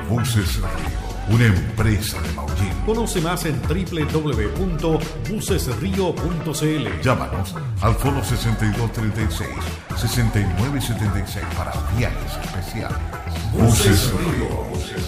Buses Río, una empresa de Maullín. Conoce más en www.bucesrío.cl. Llámanos al Foro 6236-6976 para viajes especiales. Buses Río.